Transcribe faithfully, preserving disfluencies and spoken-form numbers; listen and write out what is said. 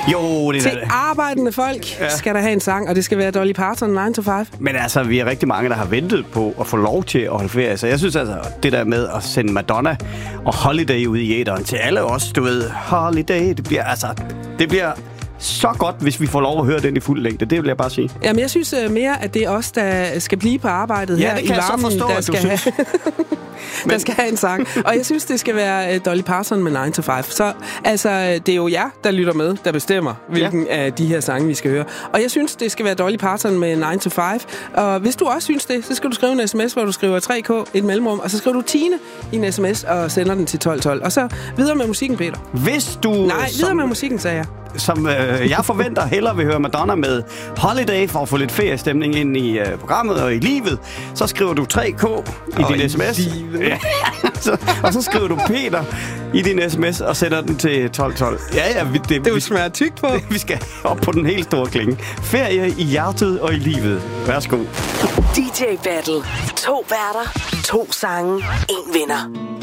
Jo, det er Til arbejdende folk ja. skal der have en sang, og det skal være Dolly Parton nine to five. Men altså, vi er rigtig mange, der har ventet på at få lov til at holde ferie. Så jeg synes altså, det der med at sende Madonna og Holiday ud i æteren til alle os, du ved, Holiday, det bliver altså, det bliver så godt, hvis vi får lov at høre den i fuld længde. Det vil jeg bare sige. Jamen, jeg synes uh, mere, at det er os, der skal blive på arbejdet ja, her det kan i varmen, jeg så forstå, der at skal du have... synes. Men... der skal have en sang. Og jeg synes, det skal være uh, Dolly Parton med nine to five. Så altså, det er jo jer, der lytter med, der bestemmer, hvilken ja. af de her sange, vi skal høre. Og jeg synes, det skal være Dolly Parton med nine to five. Og hvis du også synes det, så skal du skrive en sms, hvor du skriver tre k, et mellemrum, og så skriver du Tine i en sms og sender den til tolv tolv. Og så videre med musikken, Peter. Hvis du... Nej, som... videre med musikken, sagde jeg. Som øh, jeg forventer hellere vil høre Madonna med Holiday for at få lidt feriestemning ind i øh, programmet og i livet, så skriver du tre k i og din i sms. Ja. så, og så skriver du Peter i din sms og sætter den til tolv tolv. Ja, ja, vi, det, det vil smager tykt på. Det, vi skal op på den helt store klinge. Ferie i hjertet og i livet. Værsgo. D J Battle. To værter, to sange, en vinder.